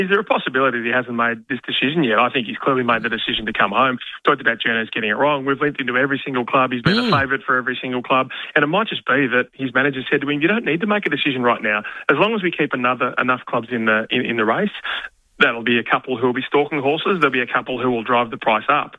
Is there a possibility that he hasn't made this decision yet? I think he's clearly made the decision to come home. Talked about Journo's getting it wrong. We've linked into every single club. He's been a favourite for every single club. And it might just be that his manager said to him, you don't need to make a decision right now. As long as we keep enough clubs in the race, that'll be a couple who will be stalking horses. There'll be a couple who will drive the price up.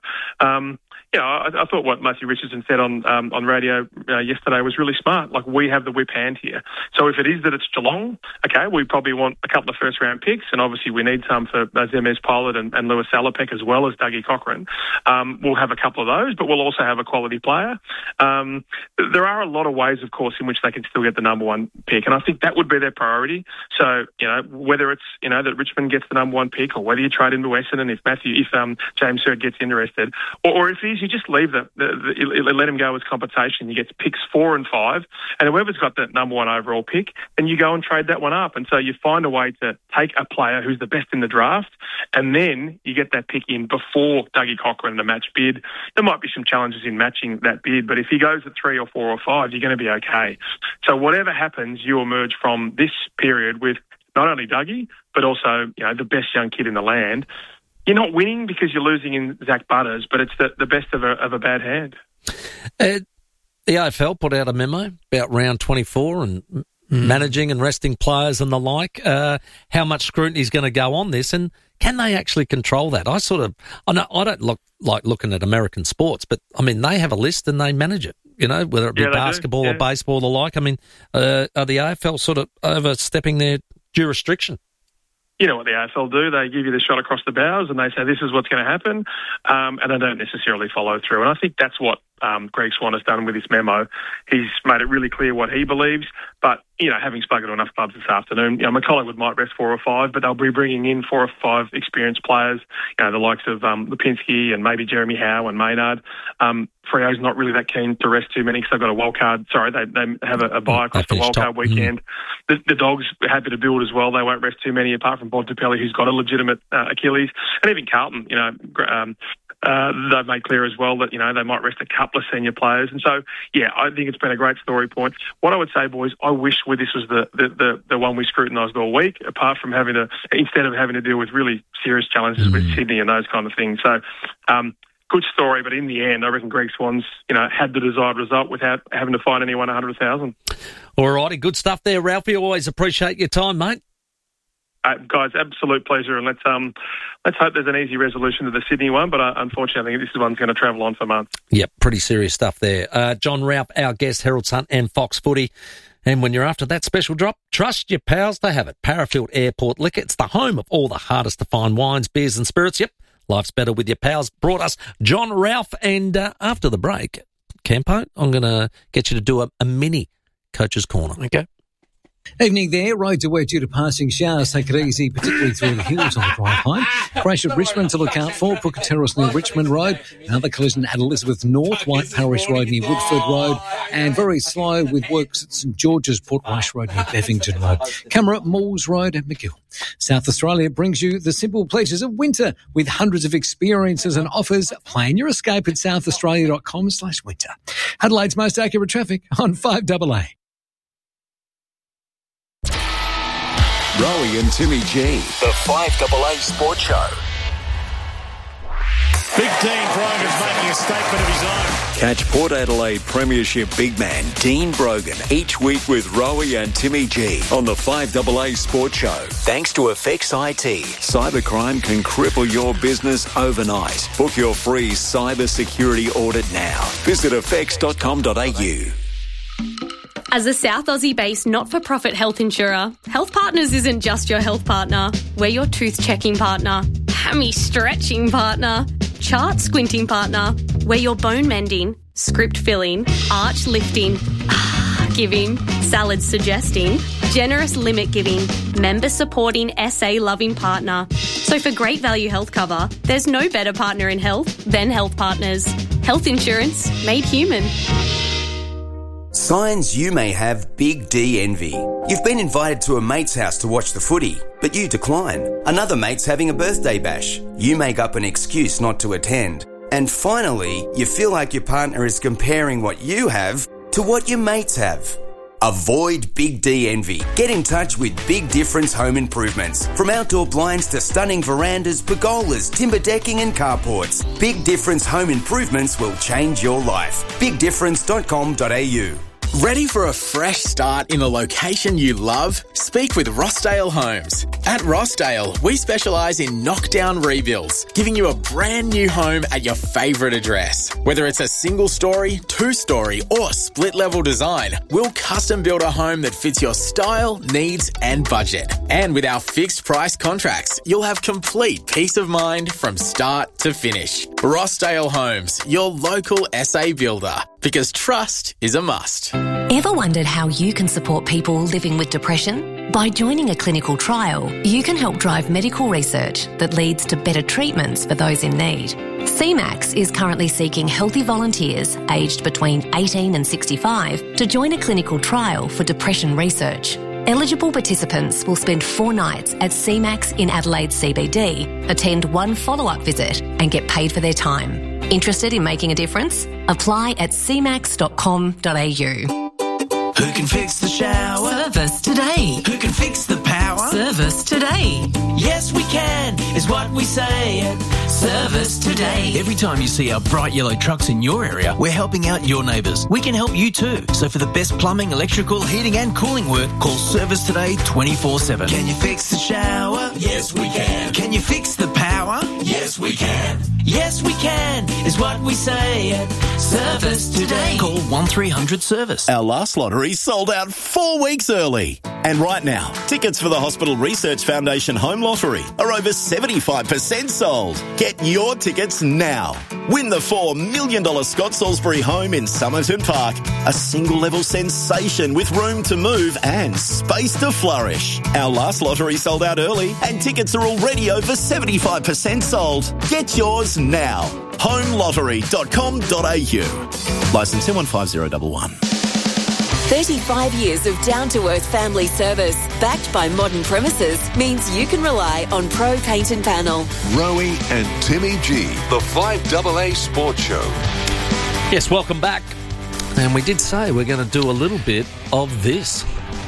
I thought what Matthew Richardson said on radio yesterday was really smart. Like, we have the whip hand here. So if it is that it's Geelong, okay, we probably want a couple of first-round picks, and obviously we need some for Zemez Pilot and Lewis Salopek as well as Dougie Cochran. We'll have a couple of those, but we'll also have a quality player. There are a lot of ways, of course, in which they can still get the number one pick, and I think that would be their priority. So, whether it's, that Richmond gets the number one pick, or whether you trade into Essendon if James Hird gets interested, or if you just leave let him go as compensation. You get picks 4 and 5, and whoever's got that number one overall pick, and you go and trade that one up. And so you find a way to take a player who's the best in the draft, and then you get that pick in before Dougie Cochran in a match bid. There might be some challenges in matching that bid, but if he goes at 3 or 4 or 5, you're going to be okay. So whatever happens, you emerge from this period with not only Dougie, but also the best young kid in the land. You're not winning because you're losing in Zach Butters, but it's the best of a bad hand. The AFL put out a memo about round 24 and managing and resting players and the like. How much scrutiny is going to go on this, and can they actually control that? I don't like looking at American sports, but I mean, they have a list and they manage it. Whether it be basketball or baseball or the like. I mean, are the AFL sort of overstepping their jurisdiction? You know what the AFL do? They give you the shot across the bows and they say this is what's going to happen, and they don't necessarily follow through. And I think that's what Greg Swan has done with this memo. He's made it really clear what he believes, but, having spoken to enough clubs this afternoon, McCollowood might rest 4 or 5, but they'll be bringing in 4 or 5 experienced players, the likes of Lipinski and maybe Jeremy Howe and Maynard. Freo's not really that keen to rest too many because they've got a wildcard. Sorry, they have a bye across the wildcard weekend. The Dogs are happy to build as well. They won't rest too many, apart from Bontempelli, who's got a legitimate Achilles. And even Carlton, they've made clear as well that, they might rest a couple of senior players. And so, I think it's been a great story point. What I would say, boys, I wish this was the one we scrutinised all week, apart from instead of having to deal with really serious challenges with Sydney and those kind of things. So, good story, but in the end, I reckon Greg Swan's, had the desired result without having to fine anyone $100,000. All righty, good stuff there, Ralphie. Always appreciate your time, mate. Guys, absolute pleasure, and let's hope there's an easy resolution to the Sydney one, but unfortunately I think this one's going to travel on for months. Yep, pretty serious stuff there. John Ralph, our guest, Herald Sun and Fox Footy. And when you're after that special drop, trust your pals, they have it. Parafield Airport Liquor, it's the home of all the hardest to find wines, beers and spirits. Yep, life's better with your pals. Brought us John Ralph, and after the break, Campo, I'm going to get you to do a mini Coach's Corner. Okay. Evening there. Roads are wet due to passing showers. Take it easy, particularly through the hills on the drive home. Crash at Richmond to look out for. Booker Terrace near Richmond Road. Another collision at Elizabeth North, White Parish Road near Woodford Road. And very slow with works at St George's, Port Rush Road near Bevington Road. Camera at Malls Road at McGill. South Australia brings you the simple pleasures of winter with hundreds of experiences and offers. Plan your escape at southaustralia.com/winter. Adelaide's most accurate traffic on 5AA. Rowie and Timmy G, the 5AA Sports Show. Big Dean Brogan's making a statement of his own. Catch Port Adelaide Premiership big man Dean Brogan each week with Rowie and Timmy G on the 5AA Sports Show. Thanks to Effects IT. Cybercrime can cripple your business overnight. Book your free cyber security audit now. Visit effects.com.au. As a South Aussie-based not-for-profit health insurer, Health Partners isn't just your health partner. We're your tooth-checking partner, hammy-stretching partner, chart-squinting partner. We're your bone-mending, script-filling, arch-lifting, giving, salad-suggesting, generous limit-giving, member-supporting, SA-loving partner. So for great value health cover, there's no better partner in health than Health Partners. Health insurance made human. Signs you may have Big D envy. You've been invited to a mate's house to watch the footy, but you decline. Another mate's having a birthday bash. You make up an excuse not to attend. And finally, you feel like your partner is comparing what you have to what your mates have. Avoid Big D envy. Get in touch with Big Difference Home Improvements. From outdoor blinds to stunning verandas, pergolas, timber decking and carports, Big Difference Home Improvements will change your life. BigDifference.com.au. Ready for a fresh start in a location you love? Speak with Rossdale Homes. At Rossdale, we specialise in knockdown rebuilds, giving you a brand new home at your favourite address. Whether it's a single story, 2-story or split level design, we'll custom build a home that fits your style, needs and budget. And with our fixed price contracts, you'll have complete peace of mind from start to finish. Rossdale Homes, your local SA builder. Because trust is a must. Ever wondered how you can support people living with depression? By joining a clinical trial, you can help drive medical research that leads to better treatments for those in need. CMAX is currently seeking healthy volunteers aged between 18 and 65 to join a clinical trial for depression research. Eligible participants will spend 4 nights at CMAX in Adelaide CBD, attend 1 follow-up visit and get paid for their time. Interested in making a difference? Apply at cmax.com.au. Who can fix the shower? Service today. Who can fix the power? Service today. Yes, we can, is what we say at Service Today. Every time you see our bright yellow trucks in your area, we're helping out your neighbours. We can help you too. So for the best plumbing, electrical, heating and cooling work, call Service Today 24/7. Can you fix the shower? Yes, we can. Can you fix the power? Yes, we can. Yes, we can, is what we say at Service Today. Call 1300-SERVICE. Our last lottery sold out 4 weeks early. And right now, tickets for the Hospital Research Foundation Home Lottery are over 75% sold. Get your tickets now. Win the $4 million Scott Salisbury home in Somerton Park. A single-level sensation with room to move and space to flourish. Our last lottery sold out early and tickets are already over 75% sold. Get yours now. homelottery.com.au. Licence 715011. 35 years of down-to-earth family service, backed by modern premises, means you can rely on Pro Paint and Panel. Rowie and Timmy G, the 5AA Sports Show. Yes, welcome back. And we did say we're going to do a little bit of this.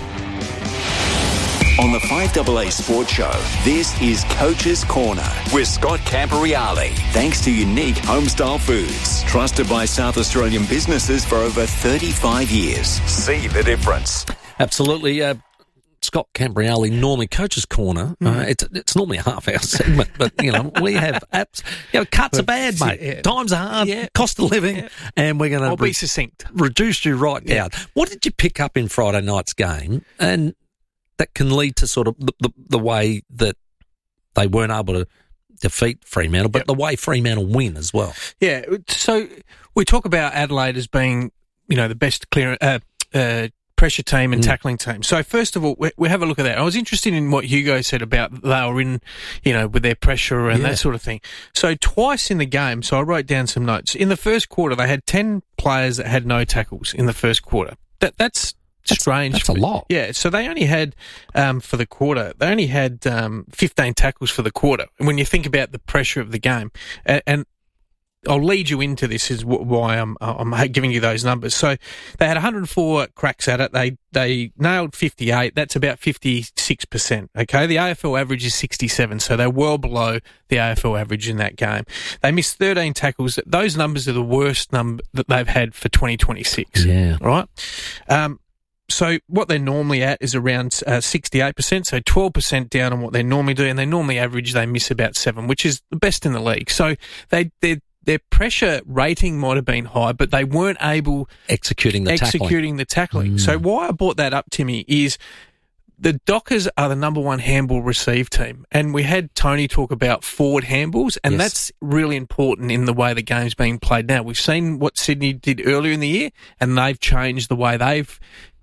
On the 5AA Sports Show, this is Coach's Corner with Scott Camporeale. Thanks to Unique Homestyle Foods, trusted by South Australian businesses for over 35 years. See the difference. Absolutely. Scott Camporeale, normally Coach's Corner. It's normally a half-hour segment, but, we have apps. Cuts are bad, mate. Yeah. Times are hard, cost of living, and we're going to be succinct. Reduce you right down. What did you pick up in Friday night's game? And that can lead to sort of the way that they weren't able to defeat Fremantle, but the way Fremantle win as well. Yeah, so we talk about Adelaide as being, the best pressure team and tackling team. So first of all, we have a look at that. I was interested in what Hugo said about they were in, with their pressure and that sort of thing. So twice in the game, so I wrote down some notes. In the first quarter, they had 10 players that had no tackles in the first quarter. That's strange. That's a lot. Yeah, so they only had, for the quarter, 15 tackles for the quarter. And when you think about the pressure of the game, and I'll lead you into this is why I'm giving you those numbers. So they had 104 cracks at it. They nailed 58. That's about 56%. Okay. The AFL average is 67. So they're well below the AFL average in that game. They missed 13 tackles. Those numbers are the worst number that they've had for 2026. Yeah. Right. So what they're normally at is around 68%, so 12% down on what they normally do, and they normally average, they miss about 7, which is the best in the league. So their pressure rating might have been high, but they weren't able executing the tackling. So why I brought that up, Timmy, is the Dockers are the number 1 handball receive team, and we had Tony talk about forward handballs, and that's really important in the way the game's being played now. We've seen what Sydney did earlier in the year, and they've changed the way they've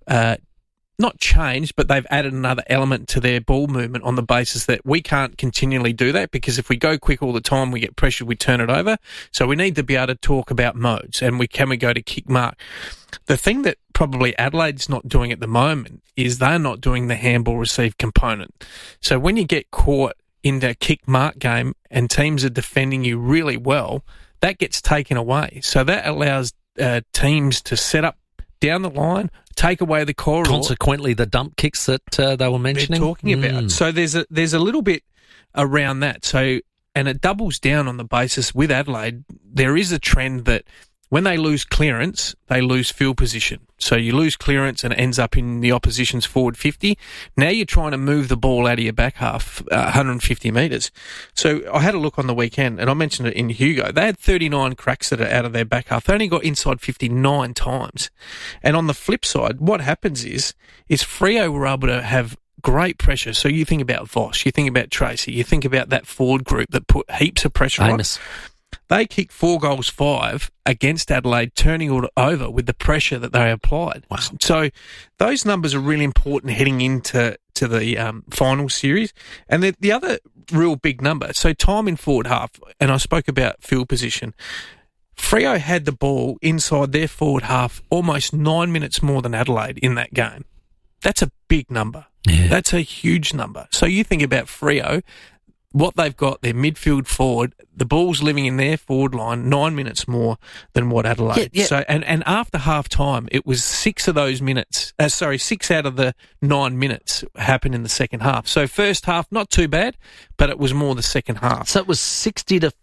not changed, but they've added another element to their ball movement on the basis that we can't continually do that, because if we go quick all the time, we get pressured, we turn it over. So we need to be able to talk about modes, and can we go to kick mark? The thing that probably Adelaide's not doing at the moment is they're not doing the handball receive component. So when you get caught in the kick mark game and teams are defending you really well, that gets taken away. So that allows teams to set up down the line, take away the corridor. Consequently, the dump kicks that they were mentioning. They're talking about. So there's a little bit around that. So, and it doubles down on the basis with Adelaide. There is a trend that when they lose clearance, they lose field position. So you lose clearance and it ends up in the opposition's forward 50. Now you're trying to move the ball out of your back half, 150 metres. So I had a look on the weekend, and I mentioned it in Hugo. They had 39 cracks that are out of their back half. They only got inside 59 times. And on the flip side, what happens is Freo were able to have great pressure. So you think about Voss, you think about Tracy, you think about that forward group that put heaps of pressure on. They kicked 4 goals 5 against Adelaide, turning it over with the pressure that they applied. Wow. So those numbers are really important heading into the final series. And the other real big number, so time in forward half, and I spoke about field position. Freo had the ball inside their forward half almost 9 minutes more than Adelaide in that game. That's a big number. Yeah. That's a huge number. So you think about Freo, what they've got, their midfield forward, the ball's living in their forward line 9 minutes more than what Adelaide. Yeah. So and after half time, it was 6 out of the 9 minutes happened in the second half. So first half, not too bad, but it was more the second half. So it was 60 to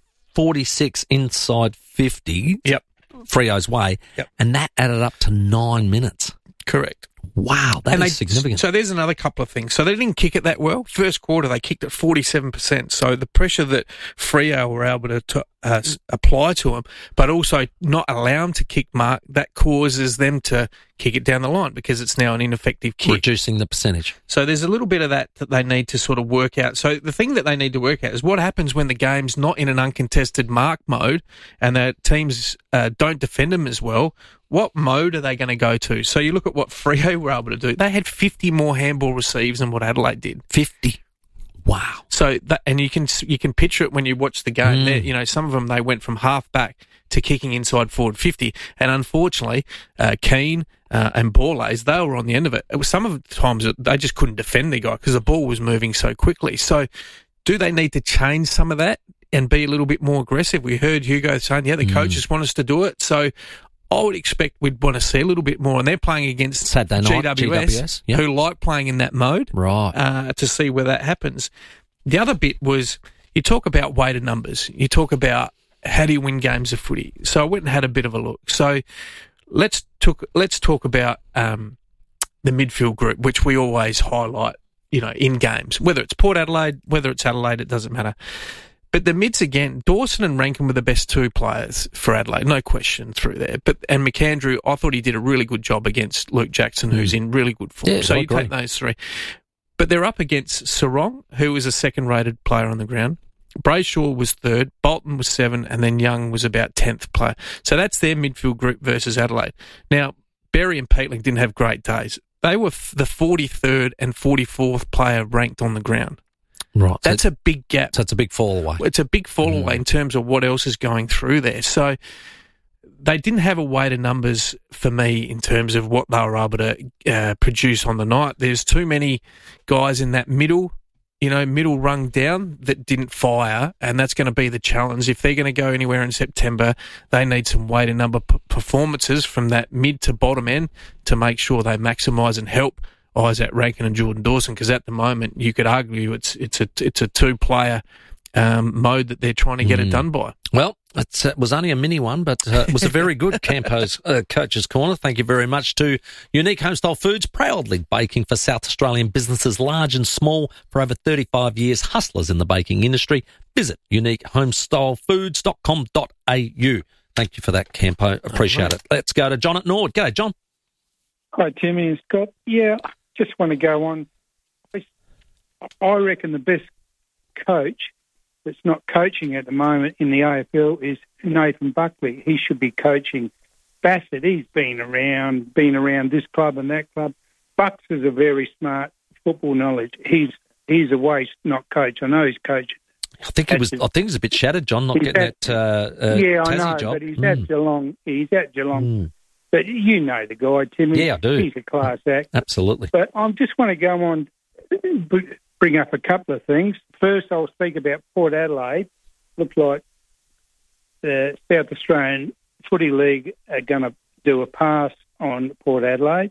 46 inside 50. Yep. Freo's way. Yep. And that added up to 9 minutes. Correct. Wow, that is significant. So there's another couple of things. So they didn't kick it that well. First quarter, they kicked it 47%. So the pressure that Freo were able to apply to them, but also not allow them to kick mark, that causes them to kick it down the line because it's now an ineffective kick. Reducing the percentage. So there's a little bit of that they need to sort of work out. So the thing that they need to work out is what happens when the game's not in an uncontested mark mode and the teams don't defend them as well. What mode are they going to go to? So you look at what Freo were able to do. They had 50 more handball receives than what Adelaide did. 50. Wow. So that, and you can picture it when you watch the game. You know, some of them, they went from half back to kicking inside forward 50. And unfortunately, Keane and Borlase, they were on the end of it. It was some of the times that they just couldn't defend the guy because the ball was moving so quickly. So do they need to change some of that and be a little bit more aggressive? We heard Hugo saying, the coaches want us to do it. So I would expect we'd want to see a little bit more. And they're playing against Saturday night, GWS yep. who like playing in that mode, right? To see where that happens. The other bit was you talk about weighted numbers. You talk about how do you win games of footy. So I went and had a bit of a look. So let's talk about the midfield group, which we always highlight, you know, in games. Whether it's Port Adelaide, whether it's Adelaide, it doesn't matter. But the mids again, Dawson and Rankin were the best 2 players for Adelaide, no question through there. And McAndrew, I thought he did a really good job against Luke Jackson, who's in really good form. Yeah, so you take those 3. But they're up against Sarong, who is a second-rated player on the ground. Brayshaw was 3rd, Bolton was 7, and then Young was about 10th player. So that's their midfield group versus Adelaide. Now, Berry and Peatling didn't have great days. They were the 43rd and 44th player ranked on the ground. Right. That's a big gap. So it's a big fall away. It's a big fall away in terms of what else is going through there. So they didn't have a weight of numbers for me in terms of what they were able to produce on the night. There's too many guys in that middle rung down that didn't fire, and that's going to be the challenge. If they're going to go anywhere in September, they need some weight and number performances from that mid to bottom end to make sure they maximise and help Isaac Rankin and Jordan Dawson, because at the moment you could argue it's a 2-player mode that they're trying to get it done by. Well, it was only a mini one, but it was a very good Campo's Coach's Corner. Thank you very much to Unique Homestyle Foods, proudly baking for South Australian businesses large and small for over 35 years, hustlers in the baking industry. Visit uniquehomestylefoods.com.au. Thank you for that, Campo. Appreciate it. Let's go to John at Nord. G'day, John. Hi, Timmy and Scott. Yeah, just want to go on. I reckon the best coach that's not coaching at the moment in the AFL is Nathan Buckley. He should be coaching Bassett. He's been around this club and that club. Bucks is a very smart football knowledge. He's a waste not coach. I know he's coaching. I think he's a bit shattered, John, not getting that yeah, I know, job. But he's at Geelong. He's at Geelong. But you know the guy, Timmy. Yeah, I do. He's a class act. Absolutely. But I just want to go on, bring up a couple of things. First, I'll speak about Port Adelaide. Looks like the South Australian Footy League are going to do a pass on Port Adelaide.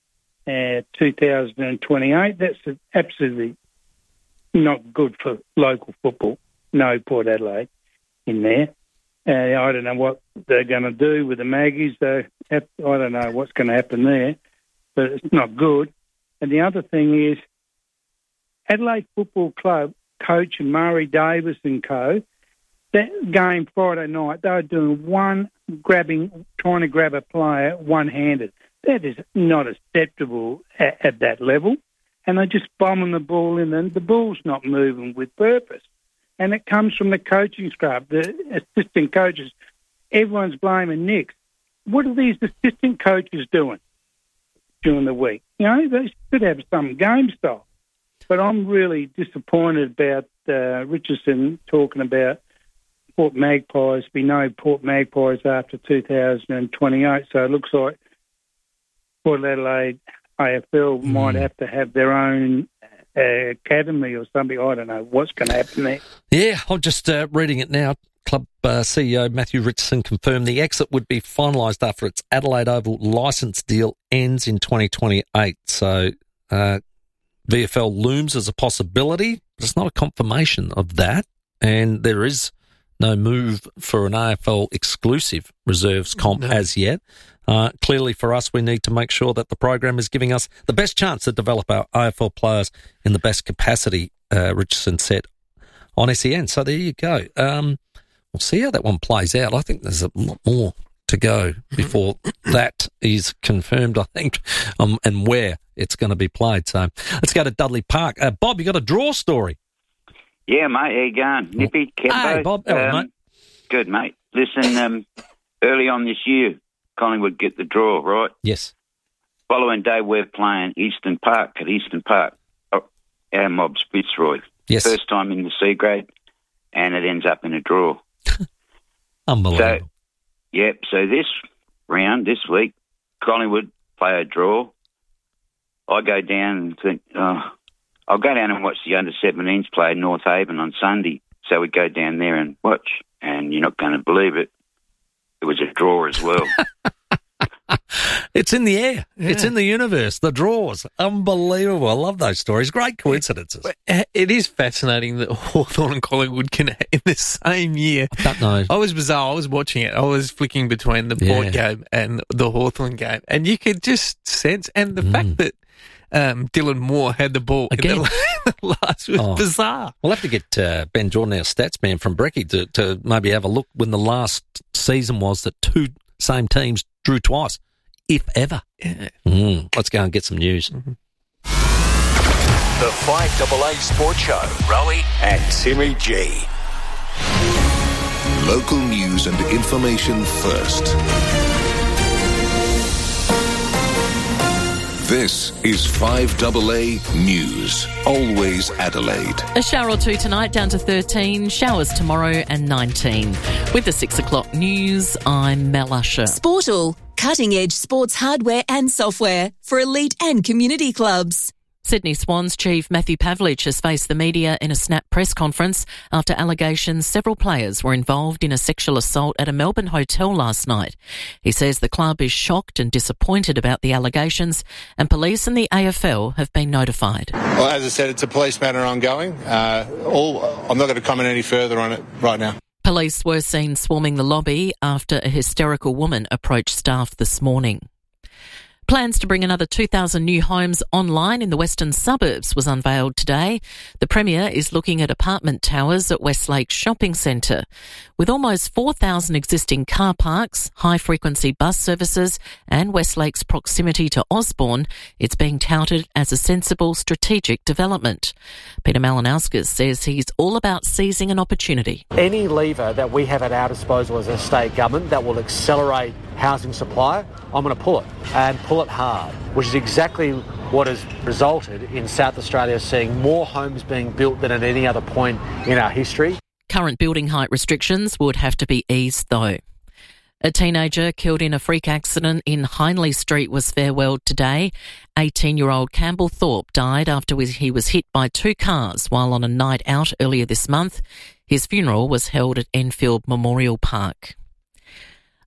2028. That's absolutely not good for local football. No Port Adelaide in there. I don't know what they're going to do with the Maggies. I don't know what's going to happen there, but it's not good. And the other thing is, Adelaide Football Club coach Murray Davis and co, that game Friday night, they were doing trying to grab a player one-handed. That is not acceptable at that level. And they're just bombing the ball in, and the ball's not moving with purpose. And it comes from the coaching staff, the assistant coaches. Everyone's blaming Nick. What are these assistant coaches doing during the week? You know, they should have some game style. But I'm really disappointed about Richardson talking about Port Magpies. We know Port Magpies after 2028, so it looks like Port Adelaide AFL might have to have their own academy or something. I don't know what's going to happen there. Yeah, I'm just reading it now. Club CEO Matthew Richardson confirmed the exit would be finalised after its Adelaide Oval licence deal ends in 2028. So VFL looms as a possibility, but it's not a confirmation of that. And there is no move for an AFL exclusive reserves comp as yet. Clearly for us, we need to make sure that the program is giving us the best chance to develop our AFL players in the best capacity, Richardson said on SEN. So there you go. We'll see how that one plays out. I think there's a lot more to go before that is confirmed, I think, and where it's going to be played. So let's go to Dudley Park. Bob, you got a draw story? Yeah, mate. How you going? Nippy, Kempo? Hey, Bob. Hello, mate. Good, mate. Listen, early on this year, Collingwood get the draw, right? Yes. Following day, we're playing Eastern Park at Eastern Park. Our mob's Fitzroy. Yes. First time in the C grade, and it ends up in a draw. Unbelievable. So this round, this week, Collingwood play a draw. I go down and think, I'll go down and watch the under-17s play North Haven on Sunday. So we go down there and watch, and you're not going to believe it. It was a draw as well. It's in the air. Yeah. It's in the universe. The draws. Unbelievable. I love those stories. Great coincidences. It is fascinating that Hawthorn and Collingwood can, in the same year. I don't know. I was bizarre. I was watching it. I was flicking between the Port game and the Hawthorn game. And you could just sense, and the fact that Dylan Moore had the ball again. In the last was bizarre. We'll have to get Ben Jordan, our stats man from Brecky, to maybe have a look when the last season was that two same teams drew twice, if ever. Yeah. Let's go and get some news. The 5AA Sports Show. Rowie and Timmy G. Local news and information first. This is 5AA News. Always Adelaide. A shower or two tonight, down to 13. Showers tomorrow and 19. With the 6 o'clock news, I'm Mel Usher. Sportal, cutting-edge sports hardware and software for elite and community clubs. Sydney Swans chief Matthew Pavlich has faced the media in a snap press conference after allegations several players were involved in a sexual assault at a Melbourne hotel last night. He says the club is shocked and disappointed about the allegations, and police and the AFL have been notified. Well, as I said, it's a police matter ongoing. I'm not going to comment any further on it right now. Police were seen swarming the lobby after a hysterical woman approached staff this morning. Plans to bring another 2,000 new homes online in the western suburbs was unveiled today. The Premier is looking at apartment towers at Westlake Shopping Centre. With almost 4,000 existing car parks, high-frequency bus services and Westlake's proximity to Osborne, it's being touted as a sensible strategic development. Peter Malinauskas says he's all about seizing an opportunity. Any lever that we have at our disposal as a state government that will accelerate housing supply, I'm going to pull it, and pull it hard, which is exactly what has resulted in South Australia seeing more homes being built than at any other point in our history. Current building height restrictions would have to be eased, though. A teenager killed in a freak accident in Hindley Street was farewelled today. 18-year-old Campbell Thorpe died after he was hit by two cars while on a night out earlier this month. His funeral was held at Enfield Memorial Park.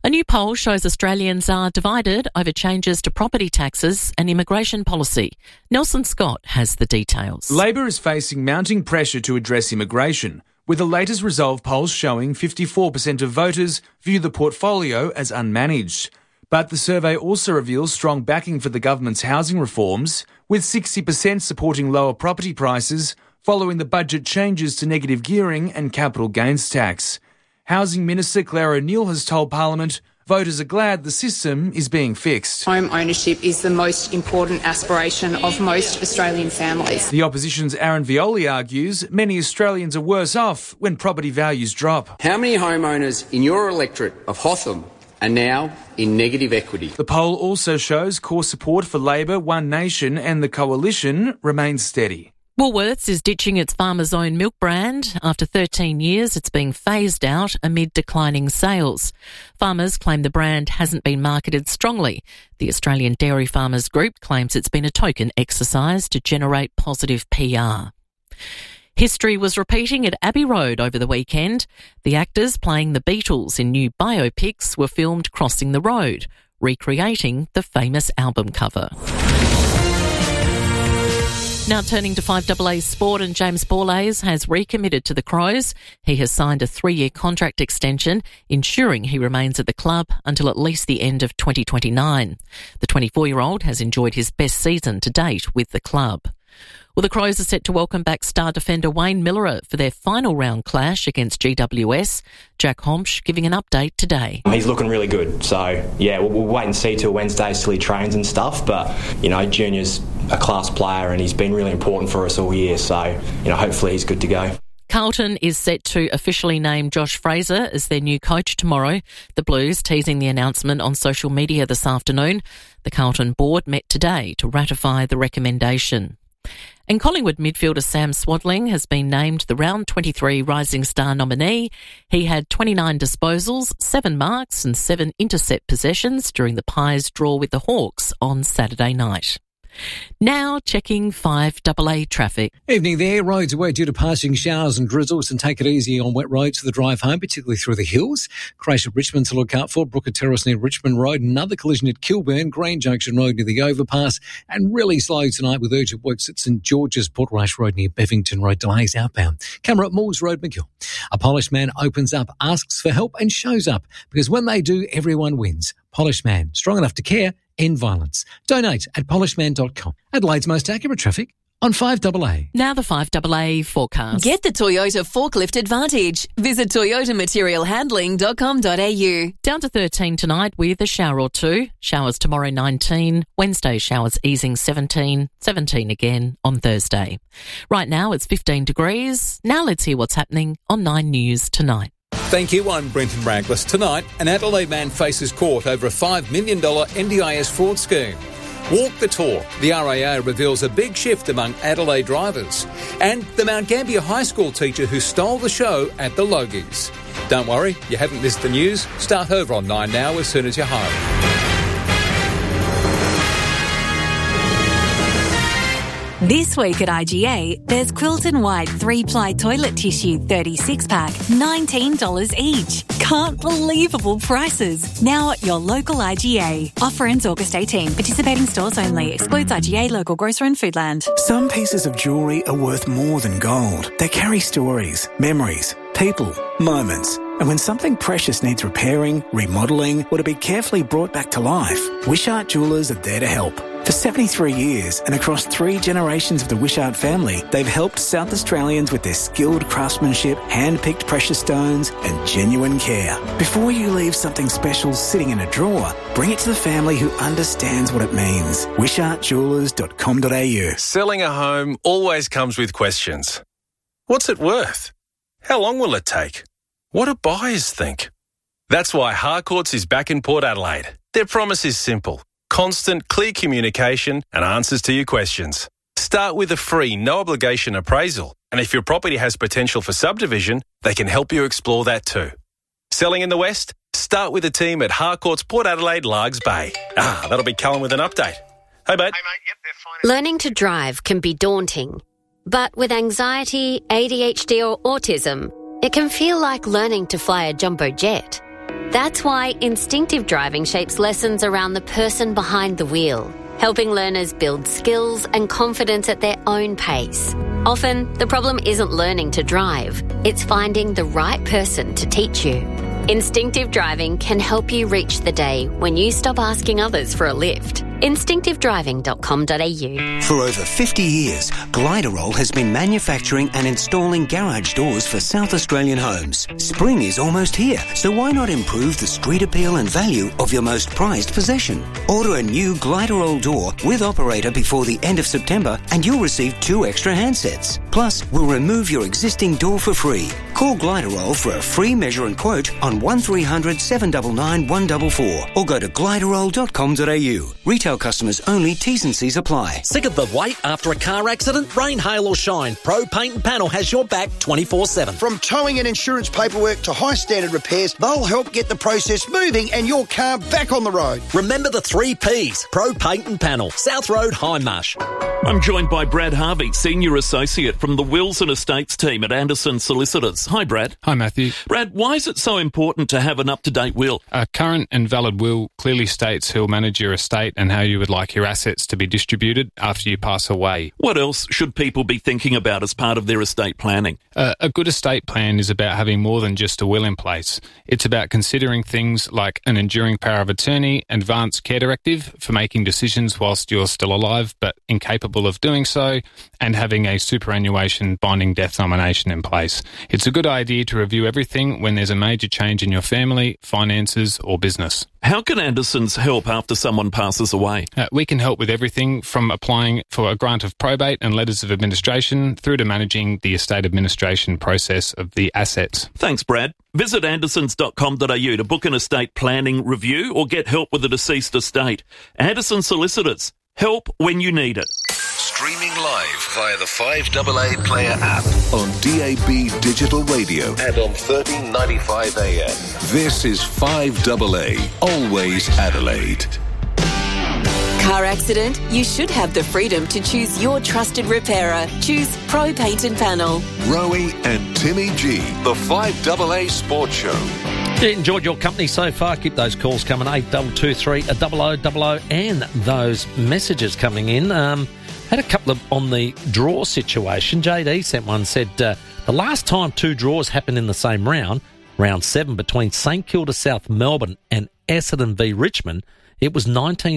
A new poll shows Australians are divided over changes to property taxes and immigration policy. Nelson Scott has the details. Labor is facing mounting pressure to address immigration, with the latest Resolve polls showing 54% of voters view the portfolio as unmanaged. But the survey also reveals strong backing for the government's housing reforms, with 60% supporting lower property prices following the budget changes to negative gearing and capital gains tax. Housing Minister Claire O'Neill has told Parliament voters are glad the system is being fixed. Home ownership is the most important aspiration of most Australian families. The opposition's Aaron Violi argues many Australians are worse off when property values drop. How many homeowners in your electorate of Hotham are now in negative equity? The poll also shows core support for Labor, One Nation and the Coalition remains steady. Woolworths is ditching its Farmers Own milk brand. After 13 years, it's being phased out amid declining sales. Farmers claim the brand hasn't been marketed strongly. The Australian Dairy Farmers Group claims it's been a token exercise to generate positive PR. History was repeating at Abbey Road over the weekend. The actors playing the Beatles in new biopics were filmed crossing the road, recreating the famous album cover. Now turning to 5AA Sport, and James Borlase has recommitted to the Crows. He has signed a 3-year contract extension, ensuring he remains at the club until at least the end of 2029. The 24-year-old has enjoyed his best season to date with the club. Well, the Crows are set to welcome back star defender Wayne Miller for their final round clash against GWS. Jack Homsch giving an update today. He's looking really good, so yeah, we'll wait and see till Wednesday till he trains and stuff, but you know, Junior's a class player and he's been really important for us all year, so you know, hopefully he's good to go. Carlton is set to officially name Josh Fraser as their new coach tomorrow. The Blues teasing the announcement on social media this afternoon. The Carlton board met today to ratify the recommendation. And Collingwood midfielder Sam Swadling has been named the Round 23 Rising Star nominee. He had 29 disposals, 7 marks and 7 intercept possessions during the Pies draw with the Hawks on Saturday night. Now checking 5AA traffic. Evening there. Roads away due to passing showers and drizzles, and take it easy on wet roads for the drive home, particularly through the hills. Crash at Richmond to look out for. Brooker Terrace near Richmond Road. Another collision at Kilburn. Green Junction Road near the overpass. And really slow tonight with urgent works at St George's Portrush Road near Bevington Road. Delays outbound. Camera at Moores Road, McGill. A Polish man opens up, asks for help and shows up, because when they do, everyone wins. Polish man, strong enough to care, end violence. Donate at polishman.com. Adelaide's most accurate traffic on 5AA. Now the 5AA forecast. Get the Toyota Forklift Advantage. Visit toyotamaterialhandling.com.au. Down to 13 tonight with a shower or two. Showers tomorrow 19. Wednesday showers easing 17. 17 again on Thursday. Right now it's 15 degrees. Now let's hear what's happening on 9 News tonight. Thank you, I'm Brenton Raglis. Tonight, an Adelaide man faces court over a $5 million NDIS fraud scheme. Walk the Tour. The RAA reveals a big shift among Adelaide drivers. And the Mount Gambier High School teacher who stole the show at the Logies. Don't worry, you haven't missed the news. Start over on 9 Now as soon as you're home. This week at IGA, there's Quilton White 3-ply toilet tissue 36-pack, $19 each. Can't believable prices. Now at your local IGA. Offer ends August 18. Participating stores only. Excludes IGA, local grocer and Foodland. Some pieces of jewellery are worth more than gold. They carry stories, memories, people, moments. And when something precious needs repairing, remodelling, or to be carefully brought back to life, Wishart Jewellers are there to help. For 73 years and across 3 generations of the Wishart family, they've helped South Australians with their skilled craftsmanship, hand-picked precious stones and genuine care. Before you leave something special sitting in a drawer, bring it to the family who understands what it means. WishartJewellers.com.au. Selling a home always comes with questions. What's it worth? How long will it take? What do buyers think? That's why Harcourts is back in Port Adelaide. Their promise is simple. Constant, clear communication and answers to your questions. Start with a free, no-obligation appraisal. And if your property has potential for subdivision, they can help you explore that too. Selling in the West? Start with a team at Harcourts Port Adelaide, Largs Bay. That'll be Callum with an update. Hey, mate. Learning to drive can be daunting. But with anxiety, ADHD or autism, it can feel like learning to fly a jumbo jet. That's why instinctive driving shapes lessons around the person behind the wheel, helping learners build skills and confidence at their own pace. Often, the problem isn't learning to drive, it's finding the right person to teach you. Instinctive driving can help you reach the day when you stop asking others for a lift. Instinctivedriving.com.au. For over 50 years, Gliderol has been manufacturing and installing garage doors for South Australian homes. Spring is almost here, so why not improve the street appeal and value of your most prized possession? Order a new Gliderol door with operator before the end of September and you'll receive 2 extra handsets. Plus, we'll remove your existing door for free. Call Gliderol for a free measure and quote on 1300 799 144 or go to gliderol.com.au. Retail customers only, T's and C's apply. Sick of the wait after a car accident? Rain, hail or shine, Pro Paint and Panel has your back 24/7. From towing and insurance paperwork to high standard repairs, they'll help get the process moving and your car back on the road. Remember the 3 P's. Pro Paint and Panel, South Road, Hindmarsh. I'm joined by Brad Harvey, Senior Associate from the Wills and Estates team at Anderson Solicitors. Hi, Brad. Hi, Matthew. Brad, why is it so important to have an up-to-date will? A current and valid will clearly states who'll manage your estate and how you would like your assets to be distributed after you pass away. What else should people be thinking about as part of their estate planning? A good estate plan is about having more than just a will in place. It's about considering things like an enduring power of attorney, advance care directive for making decisions whilst you're still alive but incapable of doing so, and having a superannuation binding death nomination in place. It's a good idea to review everything when there's a major change in your family, finances or business. How can Andersons help after someone passes away? We can help with everything from applying for a grant of probate and letters of administration through to managing the estate administration process of the assets. Thanks, Brad. Visit andersons.com.au to book an estate planning review or get help with a deceased estate. Anderson Solicitors. Help when you need it. Streaming live via the 5AA Player app on DAB Digital Radio and on 1395 AM. This is 5AA, always Adelaide. Car accident? You should have the freedom to choose your trusted repairer. Choose Pro Paint and Panel. Rowie and Timmy G, the 5AA Sports Show. Enjoyed your company so far. Keep those calls coming, 8223 0000, and those messages coming in. Had a couple of on the draw situation. JD sent one, said the last time 2 draws happened in the same round 7, between St Kilda South Melbourne and Essendon v Richmond, it was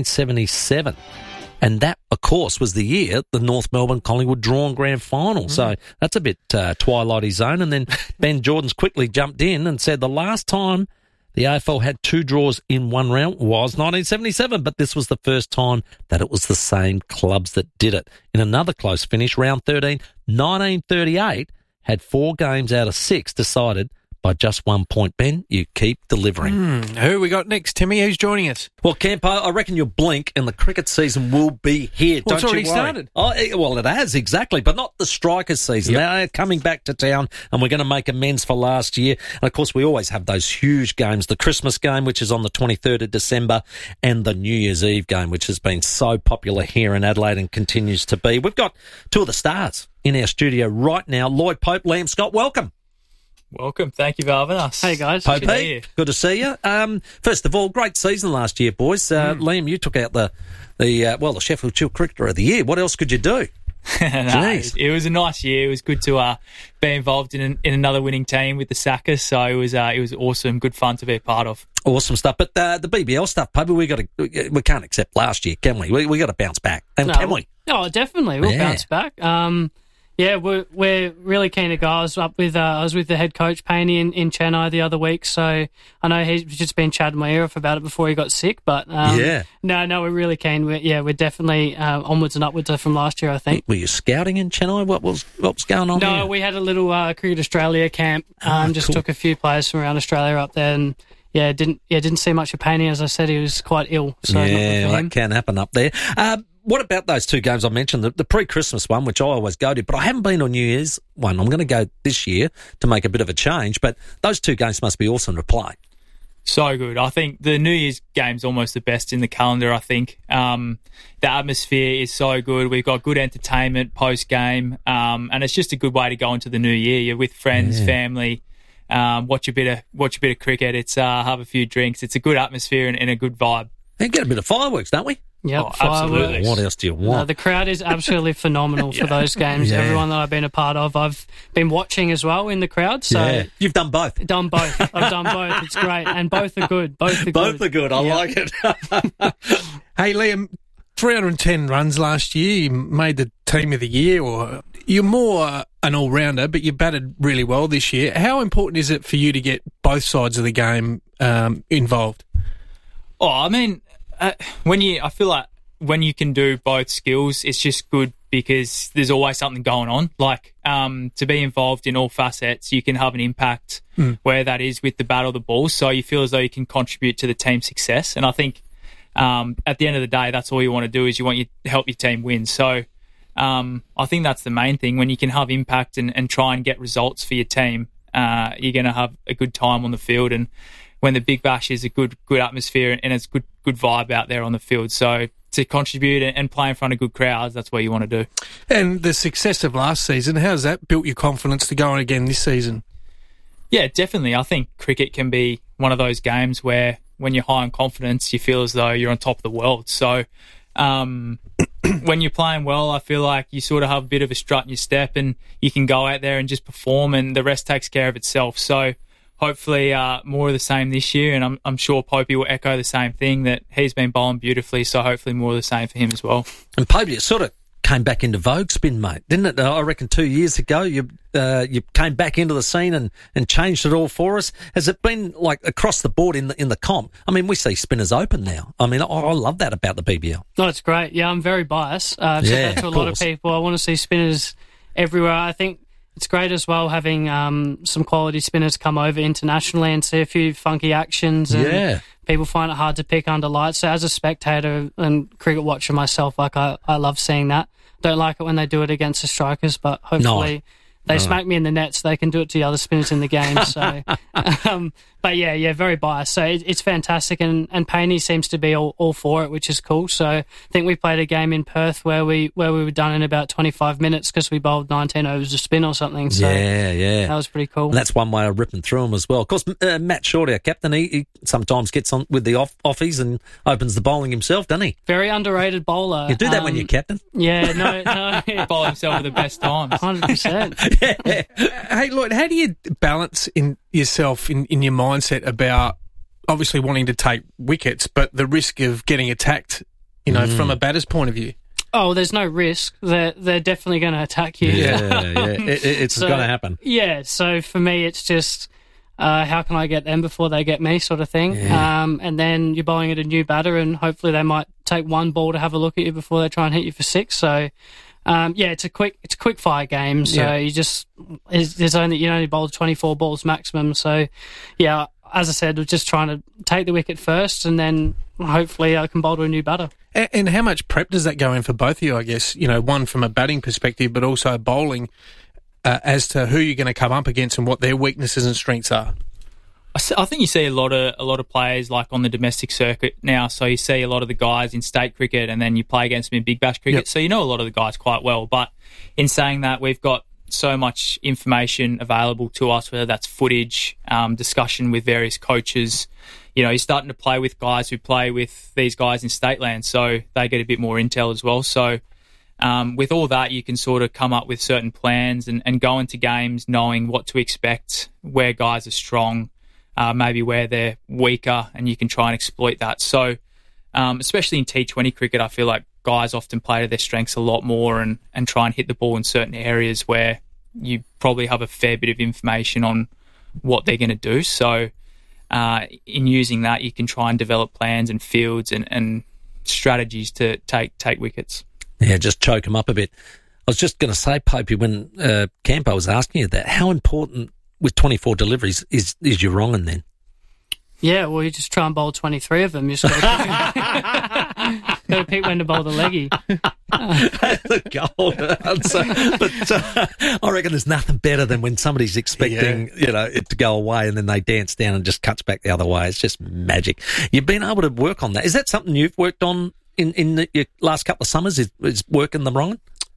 1977. And that, of course, was the year the North Melbourne Collingwood drawn grand final. So that's a bit Twilighty Zone. And then Ben Jordan's quickly jumped in and said the last time the AFL had 2 draws in one round was 1977, but this was the first time that it was the same clubs that did it. In another close finish, round 13, 1938 had 4 games out of 6 decided by just 1 point. Ben, you keep delivering. Who we got next, Timmy? Who's joining us? Well, Campo, I reckon you'll blink and the cricket season will be here. Well, Don't you worry. it's already started. Oh, well, it has, exactly, but not the Strikers season. Yep. They're coming back to town and we're going to make amends for last year. And, of course, we always have those huge games, the Christmas game, which is on the 23rd of December, and the New Year's Eve game, which has been so popular here in Adelaide and continues to be. We've got 2 of the stars in our studio right now. Lloyd Pope, Liam Scott, welcome. Welcome. Thank you for having us. Hey, guys. Pope, good to see you. First of all, great season last year, boys. Liam, you took out the Sheffield Shield Cricketer of the Year. What else could you do? It was a nice year. It was good to be involved in another winning team with the Sackers. So it was awesome. Good fun to be a part of. Awesome stuff. But the BBL stuff, Pope, we can't accept last year, can we? We got to bounce back, and can we? Oh, definitely. We'll bounce back. Yeah, we're really keen to go. I was with the head coach Paney in Chennai the other week, so I know he's just been chatting my ear off about it before he got sick. But no, we're really keen. We're definitely onwards and upwards from last year, I think. Were you scouting in Chennai? What was going on? No, there? We had a little Cricket Australia camp. Took a few players from around Australia up there, and didn't see much of Paney. As I said, he was quite ill. So that can happen up there. What about those 2 games I mentioned, the pre-Christmas one, which I always go to, but I haven't been on New Year's one. I'm going to go this year to make a bit of a change, but those 2 games must be awesome to play. So good. I think the New Year's game's almost the best in the calendar, I think. The atmosphere is so good. We've got good entertainment post-game, and it's just a good way to go into the new year. You're with friends, family, watch a bit of cricket. It's have a few drinks. It's a good atmosphere and a good vibe. And get a bit of fireworks, don't we? Yep, absolutely. What else do you want? The crowd is absolutely phenomenal for those games. Yeah. Everyone that I've been a part of, I've been watching as well in the crowd. So You've done both. I've done both. It's great, and both are good. Both are good. I like it. Hey, Liam, 310 runs last year. You made the team of the year, or you're more an all-rounder, but you batted really well this year. How important is it for you to get both sides of the game involved? Oh, I mean, I feel like when you can do both skills, it's just good because there's always something going on. Like, to be involved in all facets, you can have an impact where that is with the bat or the ball. So you feel as though you can contribute to the team's success. And I think at the end of the day, that's all you want to do is you want to help your team win. So I think that's the main thing. When you can have impact and try and get results for your team, you're going to have a good time on the field. And when the Big Bash is a good atmosphere and it's good vibe out there on the field. So to contribute and play in front of good crowds, that's what you want to do. And the success of last season, how's that built your confidence to go on again this season? Yeah, definitely. I think cricket can be one of those games where when you're high on confidence, you feel as though you're on top of the world. So when you're playing well, I feel like you sort of have a bit of a strut in your step and you can go out there and just perform and the rest takes care of itself. So hopefully more of the same this year, and I'm sure Popey will echo the same thing, that he's been bowling beautifully, so hopefully more of the same for him as well. And Popey, it sort of came back into vogue spin, mate, didn't it? I reckon 2 years ago you came back into the scene and changed it all for us. Has it been like across the board in the comp? I mean, we see spinners open now. I mean, I love that about the BBL. No, it's great. Yeah, I'm very biased. I've said that to a lot of people. I want to see spinners everywhere. I think it's great as well having some quality spinners come over internationally and see a few funky actions. And people find it hard to pick under lights. So as a spectator and cricket watcher myself, like I love seeing that. Don't like it when they do it against the strikers, but hopefully they smack me in the net so they can do it to the other spinners in the game. So, but yeah, very biased. So it's fantastic, and Painey seems to be all for it, which is cool. So I think we played a game in Perth where we were done in about 25 minutes because we bowled 19 overs a spin or something. So that was pretty cool. And that's one way of ripping through them as well. Of course, Matt Short, our captain, he sometimes gets on with the offies and opens the bowling himself, doesn't he? Very underrated bowler. You do that when you're captain? Yeah, no. Bowl himself at the best times. 100%. Hey, Lloyd, how do you balance in yourself in your mindset about obviously wanting to take wickets, but the risk of getting attacked, from a batter's point of view? Oh, there's no risk. They're definitely going to attack you. It's going to happen. Yeah, so for me, it's just how can I get them before they get me, sort of thing. Yeah. And then you're bowling at a new batter, and hopefully they might take one ball to have a look at you before they try and hit you for 6. So. It's a quick fire game. So you only bowl 24 balls maximum. So yeah, as I said, we're just trying to take the wicket first, and then hopefully I can bowl to a new batter. And how much prep does that go in for both of you? I guess one from a batting perspective, but also bowling, as to who you're going to come up against and what their weaknesses and strengths are. I think you see a lot of players like on the domestic circuit now. So you see a lot of the guys in state cricket, and then you play against them in Big Bash cricket. Yep. So you know a lot of the guys quite well. But in saying that, we've got so much information available to us, whether that's footage, discussion with various coaches. You're starting to play with guys who play with these guys in state land, so they get a bit more intel as well. So with all that, you can sort of come up with certain plans and go into games knowing what to expect, where guys are strong, maybe where they're weaker, and you can try and exploit that. So especially in T20 cricket, I feel like guys often play to their strengths a lot more and try and hit the ball in certain areas where you probably have a fair bit of information on what they're going to do. So in using that, you can try and develop plans and fields and strategies to take wickets. Yeah, just choke them up a bit. I was just going to say, Popey, when Campo was asking you that, how important with 24 deliveries is your wrong and then? Yeah, well, you just try and bowl 23 of them. You just got to pick when to bowl the leggy. The gold answer. But I reckon there's nothing better than when somebody's expecting it to go away and then they dance down and just cuts back the other way. It's just magic. You've been able to work on that. Is that something you've worked on in your last couple of summers, is working them wrong?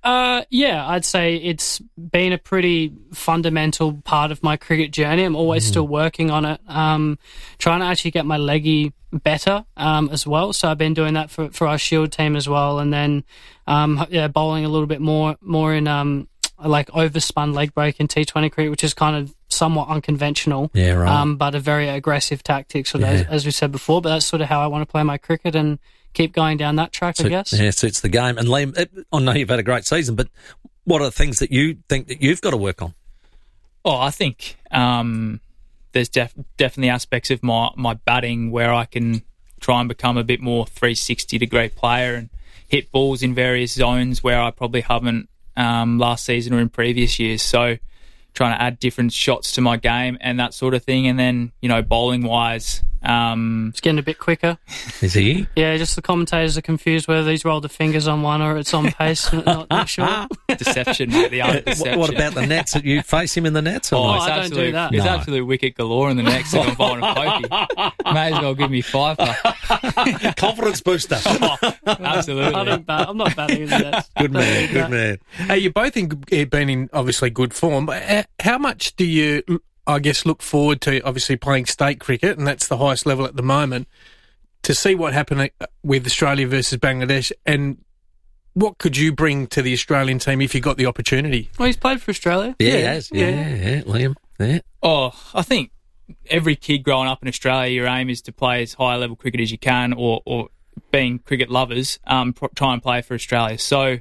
Yeah, I'd say it's been a pretty fundamental part of my cricket journey. I'm always still working on it, trying to actually get my leggy better as well. So I've been doing that for our Shield team as well, and then bowling a little bit more in like overspun leg break in T20 cricket, which is kind of somewhat unconventional, but a very aggressive tactic, sort of, as we said before. But that's sort of how I want to play my cricket and keep going down that track, I guess. Yeah, suits the game. And Liam, I know you've had a great season, but what are the things that you think that you've got to work on? Oh, I think there's definitely aspects of my batting where I can try and become a bit more 360-degree player and hit balls in various zones where I probably haven't last season or in previous years. So trying to add different shots to my game and that sort of thing. And then, bowling-wise... it's getting a bit quicker. Is he? Yeah, just the commentators are confused whether he's rolled the fingers on one or it's on pace. not sure. Deception, mate. The art of deception. What about the nets? That you face him in the nets? Or I don't do that. There's absolute wicket galore in the nets if I'm bowling a pokey. May as well give me five. Confidence booster. Absolutely. I'm not batting in the nets. Good man, good man. Hey, you've both been in obviously good form. How much do you, I guess, look forward to obviously playing state cricket, and that's the highest level at the moment, to see what happened with Australia versus Bangladesh, and what could you bring to the Australian team if you got the opportunity? Well, he's played for Australia. Yeah, he has. Yeah, Liam. Yeah. Oh, I think every kid growing up in Australia, your aim is to play as high level cricket as you can, or being cricket lovers, try and play for Australia. So,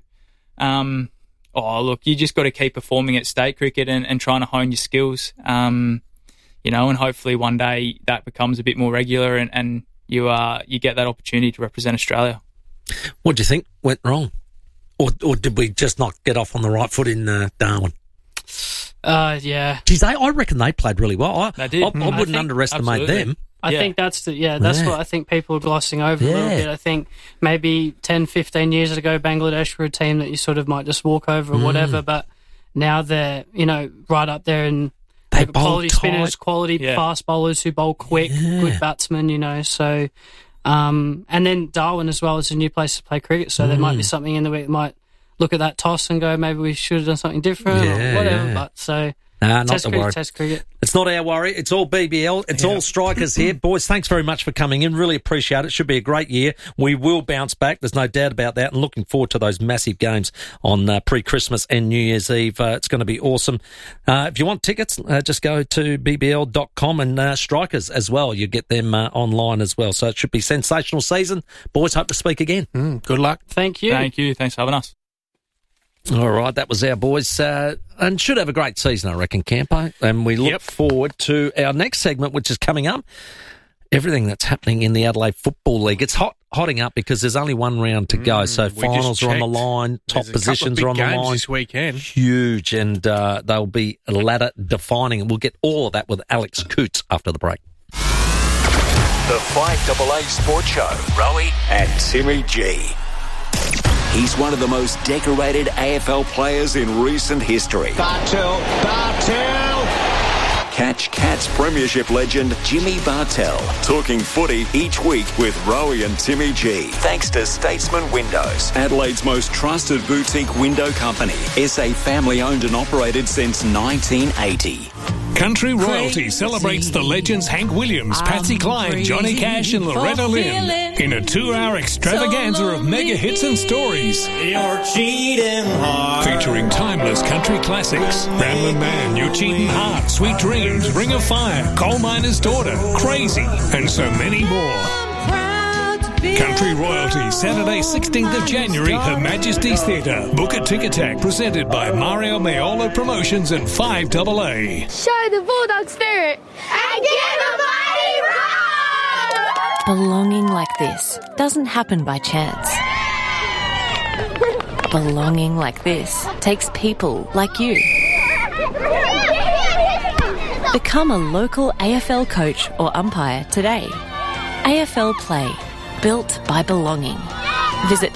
look, you just got to keep performing at state cricket and trying to hone your skills, and hopefully one day that becomes a bit more regular and you get that opportunity to represent Australia. What do you think went wrong? Or did we just not get off on the right foot in Darwin? Yeah. Geez, I reckon they played really well. They did. I wouldn't underestimate them. I think that's what I think people are glossing over a little bit. I think maybe 10, 15 years ago, Bangladesh were a team that you sort of might just walk over or whatever, but now they're, right up there and they quality spinners, quality fast bowlers who bowl quick, good batsmen, so... and then Darwin as well is a new place to play cricket, so there might be something in the week that might look at that toss and go, maybe we should have done something different or whatever. But so not to worry. Test cricket. It's not our worry. It's all BBL. It's all strikers here. Boys, thanks very much for coming in. Really appreciate it. Should be a great year. We will bounce back. There's no doubt about that. And looking forward to those massive games on pre-Christmas and New Year's Eve. It's going to be awesome. If you want tickets, just go to bbl.com and strikers as well. You get them online as well. So it should be a sensational season. Boys, hope to speak again. Good luck. Thank you. Thank you. Thanks for having us. All right, that was our boys, and should have a great season, I reckon, Campo. And we look forward to our next segment, which is coming up. Everything that's happening in the Adelaide Football League. It's hotting up because there's only one round to go, so finals are on the line, top positions are on the line. This weekend. Huge, and they'll be ladder defining, and we'll get all of that with Alex Coots after the break. The 5AA Sports Show, Rowie and Timmy G. He's one of the most decorated AFL players in recent history. Bartel. Catch Cats Premiership legend Jimmy Bartel talking footy each week with Rowie and Timmy G. Thanks to Statesman Windows, Adelaide's most trusted boutique window company. SA family owned and operated since 1980. Country Royalty celebrates the legends Hank Williams, Patsy Cline, Johnny Cash and Loretta Lynn in a 2-hour extravaganza of mega hits and stories. You're cheating hard. Featuring timeless country classics. Ramblin' Man, You're Cheating Hard, Sweet Dreams, Ring of Fire, Coal Miner's Daughter, Crazy, and so many more. Country Royalty, Saturday 16th of January, Her Majesty's Theatre. Book a Tick Attack, presented by Mario Maiola Promotions and 5AA. Show the Bulldog spirit and give a mighty roar! Belonging like this doesn't happen by chance. Belonging like this takes people like you. Become a local AFL coach or umpire today. AFL Play. Built by belonging. Visit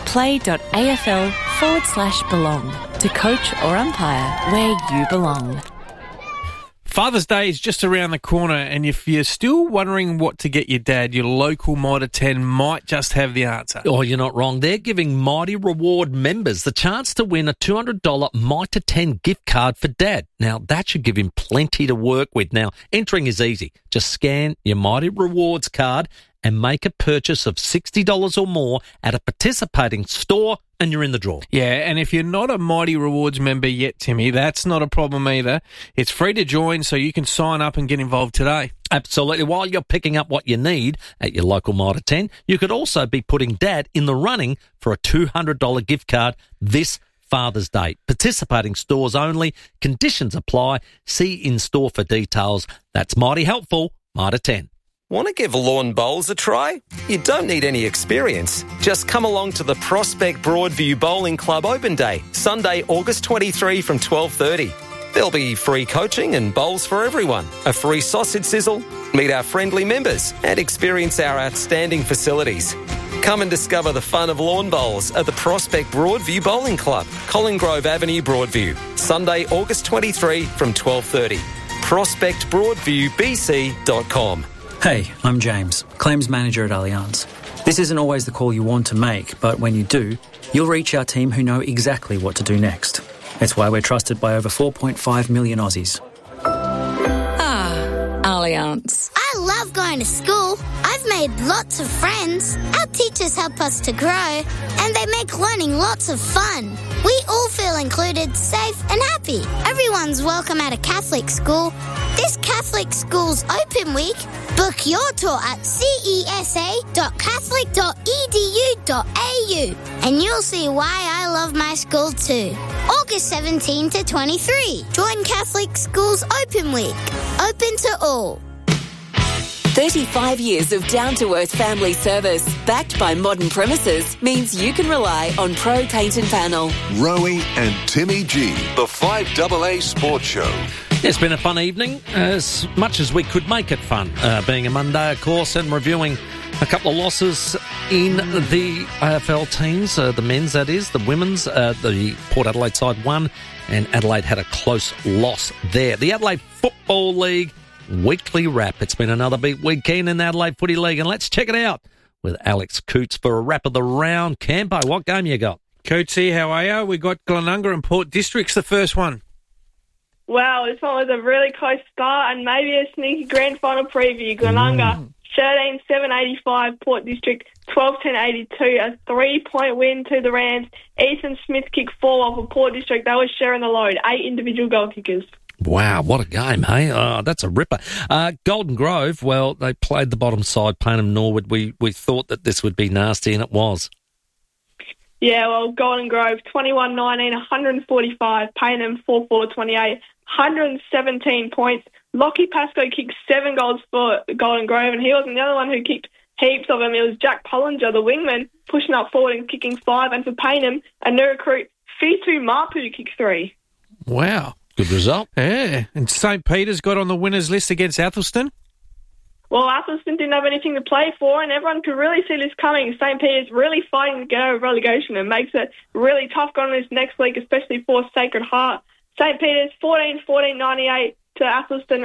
play.afl/belong to coach or umpire where you belong. Father's Day is just around the corner, and if you're still wondering what to get your dad, your local Mitre 10 might just have the answer. Oh, you're not wrong. They're giving Mighty Reward members the chance to win a $200 Mitre 10 gift card for Dad. Now, that should give him plenty to work with. Now, entering is easy. Just scan your Mighty Rewards card and make a purchase of $60 or more at a participating store, and you're in the draw. Yeah, and if you're not a Mighty Rewards member yet, Timmy, that's not a problem either. It's free to join, so you can sign up and get involved today. Absolutely. While you're picking up what you need at your local Mitre 10, you could also be putting Dad in the running for a $200 gift card this Father's Day. Participating stores only. Conditions apply. See in-store for details. That's mighty helpful. Mitre 10. Want to give lawn bowls a try? You don't need any experience. Just come along to the Prospect Broadview Bowling Club Open Day, Sunday, August 23 from 12:30. There'll be free coaching and bowls for everyone, a free sausage sizzle, meet our friendly members and experience our outstanding facilities. Come and discover the fun of lawn bowls at the Prospect Broadview Bowling Club, Colin Grove Avenue, Broadview, Sunday, August 23 from 12:30. ProspectBroadviewBC.com. Hey, I'm James, Claims Manager at Allianz. This isn't always the call you want to make, but when you do, you'll reach our team who know exactly what to do next. It's why we're trusted by over 4.5 million Aussies. Allianz. I love going to school. I've made lots of friends. Our teachers help us to grow, and they make learning lots of fun. We all feel included, safe and happy. Everyone's welcome at a Catholic school. This Catholic Schools Open Week, book your tour at cesa.catholic.edu.au and you'll see why I love my school too. August 17 to 23. Join Catholic Schools Open Week. Open to all. 35 years of down-to-earth family service, backed by modern premises, means you can rely on Pro Paint and Panel. Rowie and Timmy G, the 5AA Sports Show. It's been a fun evening, as much as we could make it fun, being a Monday, of course, and reviewing a couple of losses in the AFL teams, the men's, that is, the women's. The Port Adelaide side won, and Adelaide had a close loss there. The Adelaide Football League weekly wrap. It's been another big weekend in the Adelaide Footy League, and let's check it out with Alex Coots for a wrap of the round. Campo, what game you got? Cootsy, how are you? We got Glenunga and Port District's the first one. Wow, this one was a really close start and maybe a sneaky grand final preview. Glenunga, 13-7-85, Port District 12-10-82, a 3-point win to the Rams. Ethan Smith kicked 4 while for Port District. They were sharing the load, 8 individual goal kickers. Wow, what a game, hey? Oh, that's a ripper. Golden Grove, well, they played the bottom side, Payneham Norwood. We thought that this would be nasty, and it was. Yeah, well, Golden Grove, 21-19, 145. Payneham, 4-4-28, 117 points. Lockie Pascoe kicked 7 goals for Golden Grove, and he wasn't the other one who kicked heaps of them. It was Jack Pollinger, the wingman, pushing up forward and kicking 5. And for Payneham, a new recruit, Fitu Mapu, kicked 3. Wow. Good result. Yeah. And St. Peter's got on the winners list against Athelston? Well, Athelston didn't have anything to play for, and everyone could really see this coming. St. Peter's really fighting to get over relegation and makes it really tough going this next week, especially for Sacred Heart. St. Peter's 14-98 to Athelston,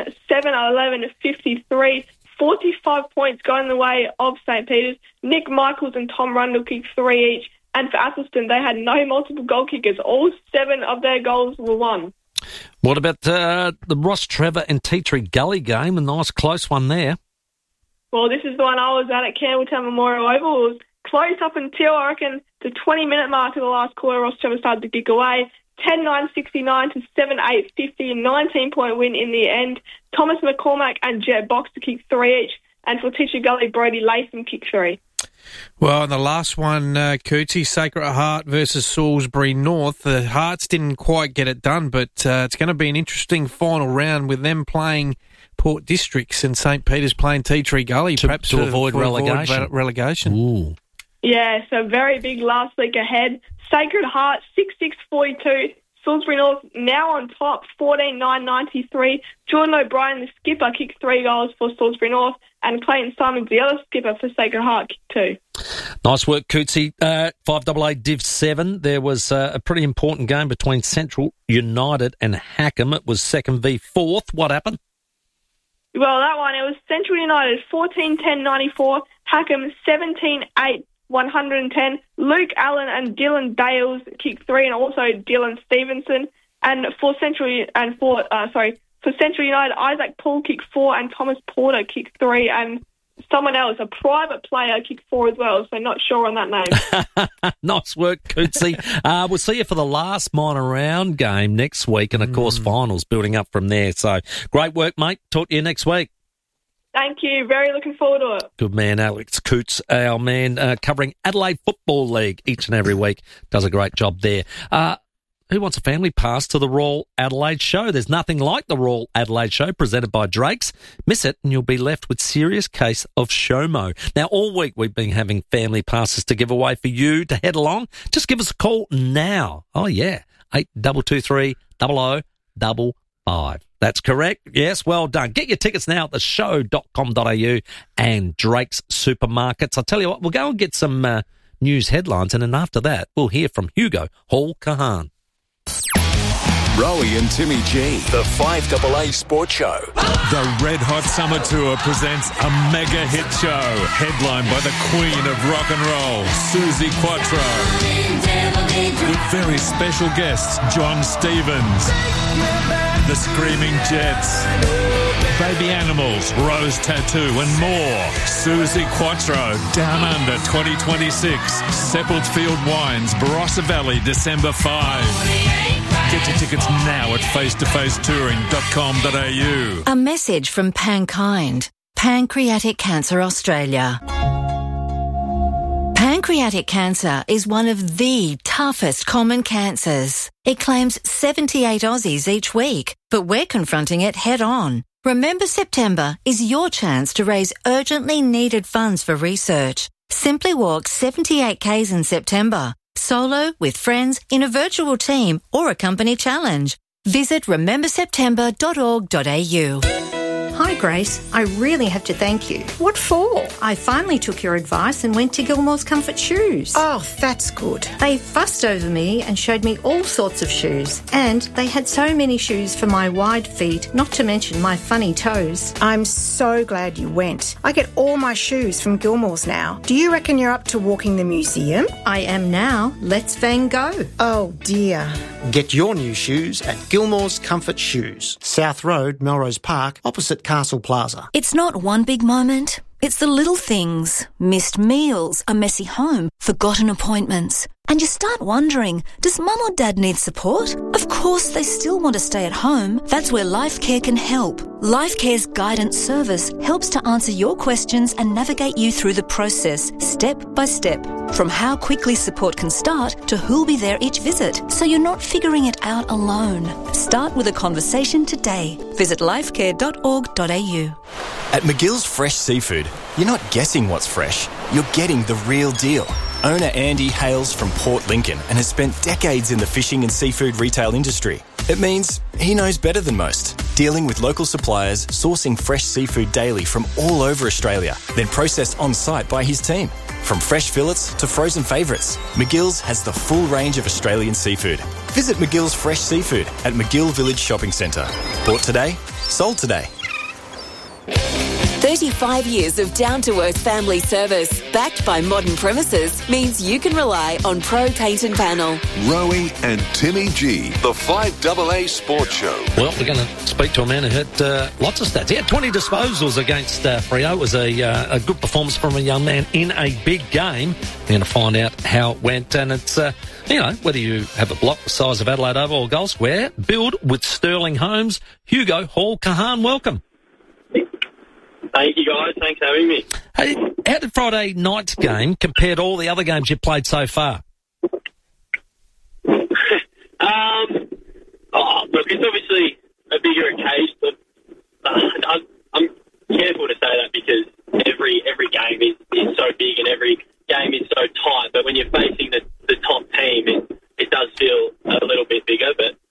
7-11-53. 45 points going the way of St. Peter's. Nick Michaels and Tom Rundle kicked 3 each. And for Athelston, they had no multiple goal kickers. All 7 of their goals were won. What about the Ross Trevor and Tea Tree Gully game? A nice close one there. Well, this is the one I was at Campbelltown Memorial Oval. It was close up until, I reckon, the 20-minute mark of the last quarter. Ross Trevor started to kick away. 10-9-69 to 7-8-50, a 19-point win in the end. Thomas McCormack and Jet Boxer kicked 3 each. And for Tea Tree Gully, Brody Latham kicked 3. Well, in the last one, Cootsy, Sacred Heart versus Salisbury North, the Hearts didn't quite get it done, but it's going to be an interesting final round with them playing Port Districts and St. Peter's playing Tea Tree Gully, perhaps to avoid relegation. Ooh. Yeah, so very big last week ahead. Sacred Heart, 6-6-42, Salisbury North now on top, 14-9-93. Jordan O'Brien, the skipper, kicked 3 goals for Salisbury North, and Clayton Simons, the other skipper for Sacred Heart, kicked 2. Nice work, Cootsy. 5AA Div 7. There was a pretty important game between Central United and Hackham. It was 2nd v 4th. What happened? Well, that one, it was Central United 14-10-94, Hackham 17-8-110. Luke Allen and Dylan Dales kicked 3, and also Dylan Stevenson. And for Central United, Isaac Paul kicked 4, and Thomas Porter kicked 3, and someone else, a private player, kicked 4 as well, so not sure on that name. Nice work, Cootsy. We'll see you for the last minor round game next week, and, of course, finals building up from there. So great work, mate. Talk to you next week. Thank you. Very looking forward to it. Good man, Alex Coots, our man, covering Adelaide Football League each and every week. Does a great job there. Who wants a family pass to the Royal Adelaide Show? There's nothing like the Royal Adelaide Show presented by Drake's. Miss it and you'll be left with serious case of SHOMO. Now, all week we've been having family passes to give away for you to head along. Just give us a call now. Oh, yeah, 8223 0055. That's correct. Yes, well done. Get your tickets now at theshow.com.au and Drake's Supermarkets. I'll tell you what, we'll go and get some news headlines, and then after that, we'll hear from Hugo Hall-Kahan. Rowie and Timmy G, the 5AA Sports Show. The Red Hot Summer Tour presents a mega hit show, headlined by the Queen of Rock and Roll, Suzi Quatro, with very special guests John Stevens, the Screaming Jets, Baby Animals, Rose Tattoo, and more. Suzi Quatro, Down Under 2026, Sepulchre Field Wines, Barossa Valley, December 5. Get your tickets now at facetofacetouring.com.au. A message from Pankind, Pancreatic Cancer Australia. Pancreatic cancer is one of the toughest common cancers. It claims 78 Aussies each week, but we're confronting it head on. Remember September is your chance to raise urgently needed funds for research. Simply walk 78 Ks in September. Solo, with friends, in a virtual team, or a company challenge. Visit rememberseptember.org.au. Hi Grace, I really have to thank you. What for? I finally took your advice and went to Gilmore's Comfort Shoes. Oh, that's good. They fussed over me and showed me all sorts of shoes. And they had so many shoes for my wide feet, not to mention my funny toes. I'm so glad you went. I get all my shoes from Gilmore's now. Do you reckon you're up to walking the museum? I am now. Let's Van Gogh. Oh dear. Get your new shoes at Gilmore's Comfort Shoes, South Road, Melrose Park, opposite Castle Plaza. It's not one big moment. It's the little things. Missed meals, a messy home, forgotten appointments. And you start wondering, does mum or dad need support? Of course they still want to stay at home. That's where LifeCare can help. LifeCare's guidance service helps to answer your questions and navigate you through the process, step by step. From how quickly support can start to who'll be there each visit, so you're not figuring it out alone. Start with a conversation today. Visit lifecare.org.au. At McGill's Fresh Seafood, you're not guessing what's fresh, you're getting the real deal. Owner Andy hails from Port Lincoln and has spent decades in the fishing and seafood retail industry. It means he knows better than most, dealing with local suppliers, sourcing fresh seafood daily from all over Australia, then processed on-site by his team. From fresh fillets to frozen favourites, McGill's has the full range of Australian seafood. Visit McGill's Fresh Seafood at McGill Village Shopping Centre. Bought today, sold today. 35 years of down-to-earth family service, backed by modern premises, means you can rely on Pro Paint and Panel. Rowie and Timmy G, the 5AA Sports Show. Well, we're going to speak to a man who had lots of stats. He had 20 disposals against Freo. It was a good performance from a young man in a big game. We're going to find out how it went. And it's, whether you have a block the size of Adelaide Oval or Gold Square, build with Sterling Homes. Hugo Hall-Kahan, welcome. Thank you, guys. Thanks for having me. Hey, how did Friday night's game compare to all the other games you've played so far? Look, it's obviously a bigger occasion, but I'm careful to say that because every game is so big and every game is so tight. But when you're facing the top team, it does feel a little bit bigger. But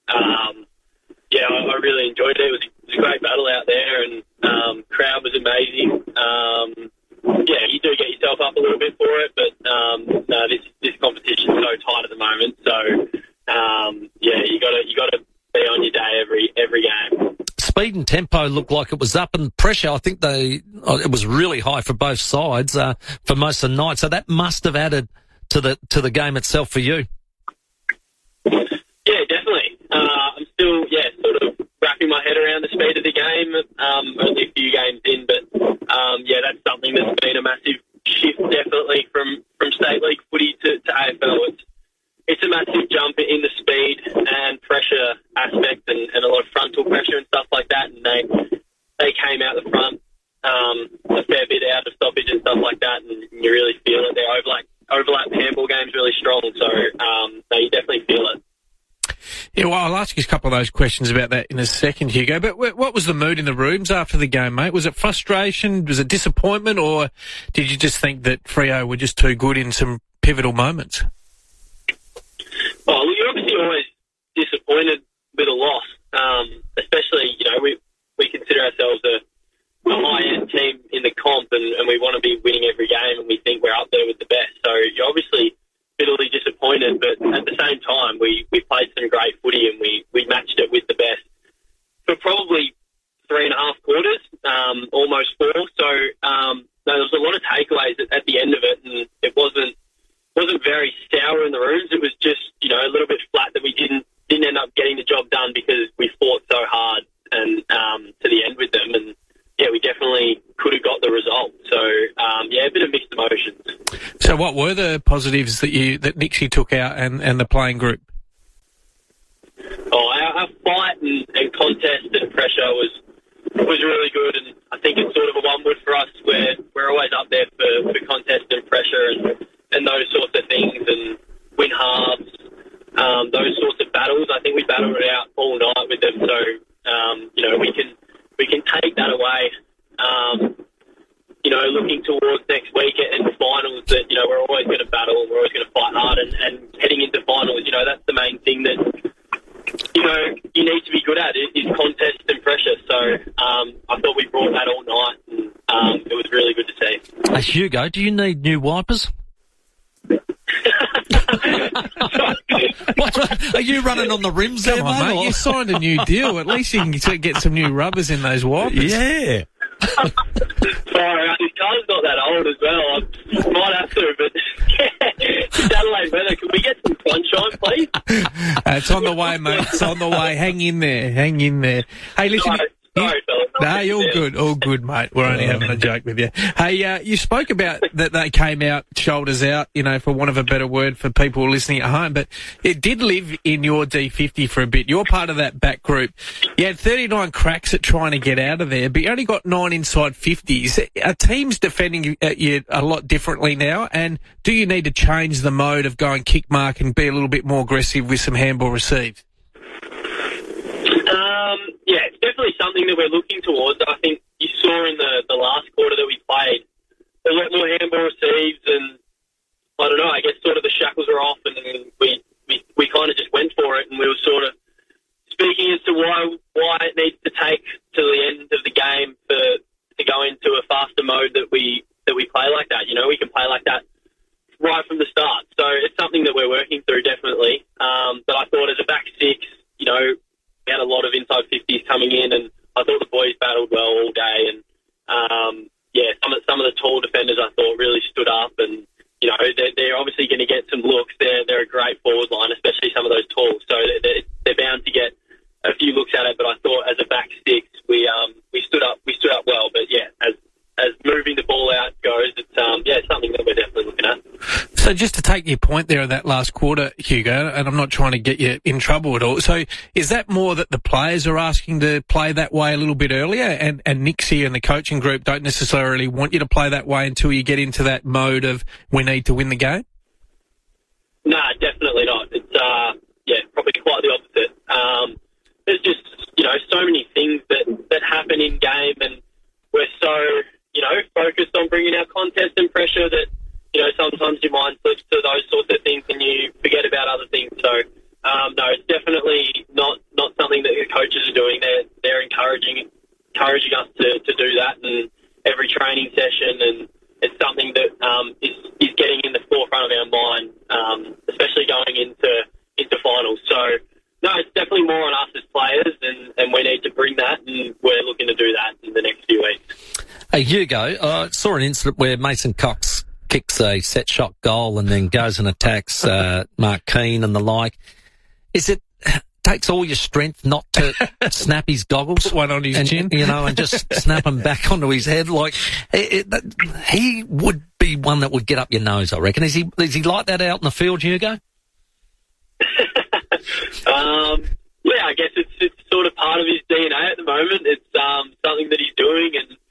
was amazing. Yeah, you do get yourself up a little bit for it, but no, this competition's so tight at the moment. So yeah, you got to be on your day every game. Speed and tempo looked like it was up, and pressure, I think it was really high for both sides for most of the night. So that must have added to the game itself for you. Yeah, definitely. I'm still sort of wrapping my head around the speed of the game. Only a few games in, but yeah, that's something that's been a massive shift definitely from state league footy to AFL. It's a massive jump in the speed and pressure aspect and a lot of frontal pressure and stuff like that. And they came out the front a fair bit out of stoppage and stuff like that, and you really feel it. Their overlap handball game's really strong, so you definitely feel it. Yeah, well, I'll ask you a couple of those questions about that in a second, Hugo. But what was the mood in the rooms after the game, mate? Was it frustration? Was it disappointment? Or did you just think that Freo were just too good in some pivotal moments? Oh, well, you're obviously always disappointed with a loss, especially, we consider ourselves a high-end team in the comp and we want to be winning every game and we think we're up there with the best. So you're obviously bitterly disappointed, but at the same time, we played some great footy and we matched it with the best for probably 3.5 quarters, almost 4. So there was a lot of takeaways at the end of it, and it wasn't very sour in the rooms. It was just a little bit flat that we didn't end up getting the job done because we fought so hard and to the end with them, and yeah, we definitely could have got the result. So a bit of mixed emotions. So what were the positives that Nixie took out and the playing group? Oh, our fight and contest and pressure was really good, and I think it's sort of a one-wood for us where we're always up there for contest and pressure and those sorts of things, and win halves, those sorts of battles. I think we battled it out all night with them, so we can take that away. Looking towards next week and finals, that we're always going to battle and we're always going to fight hard, and heading into finals, that's the main thing that you need to be good at is contest and pressure. So I thought we brought that all night, and it was really good to see. Hugo, do you need new wipers? What, are you running on the rims there, Come on, mate? You signed a new deal. At least you can get some new rubbers in those wipers. Yeah. Sorry, this car's not that old as well. I might have to, but it's Adelaide weather. Can we get some sunshine, please? It's on the way, mate. It's on the way. Hang in there. Hey, listen. Sorry, fellas. No, you're all good, mate. We're only having a joke with you. Hey, you spoke about that they came out shoulders out, for want of a better word for people listening at home, but it did live in your D50 for a bit. You're part of that back group. You had 39 cracks at trying to get out of there, but you only got 9 inside 50s. Are teams defending you a lot differently now? And do you need to change the mode of going kick mark and be a little bit more aggressive with some handball receives? Yeah, it's definitely something that we're looking towards. I think you saw in the last quarter that we played a lot more handball receives, and I don't know, I guess sort of the shackles were off, and we kind of just went for it, and we were sort of speaking as to why it needs to take to the end of the game to go into a faster mode that we play like that. We can play like that right from the start. So it's something that we're working through, definitely. But I thought as a back six, we had a lot of inside 50s coming in, and I thought the boys battled well all day. And some of the tall defenders I thought really stood up, and they're obviously going to get some looks. They're a great forward line, especially some of those talls. So they're bound to get a few looks at it. But I thought as a back six, we stood up well. But yeah, as moving the ball out goes, it's something that we're definitely looking at. So just to take your point there in that last quarter, Hugo, and I'm not trying to get you in trouble at all, so is that more that the players are asking to play that way a little bit earlier, and Nixie and the coaching group don't necessarily want you to play that way until you get into that mode of we need to win the game? No, definitely not. It's probably quite the opposite. There's just so many things that happen in game, and we're so focused on bringing our contest and pressure that sometimes your mind slips to those sorts of things and you forget about other things. So no, it's definitely not something that the coaches are doing. They're encouraging us to do that, and every training session, and it's something that is getting in the forefront of our mind, especially going into finals. So, no, it's definitely more on us as players, and we need to bring that, and we're looking to do that in the next few weeks. Hey, Hugo, I saw an incident where Mason Cox kicks a set shot goal and then goes and attacks Mark Keane and the like. Is it takes all your strength not to snap his goggles? Put one on his chin. You know, and just snap them back onto his head? Like, he would be one that would get up your nose, I reckon. Is he like that out in the field, Hugo? Yeah, I guess it's sort of part of his DNA at the moment. It's something that he's doing, and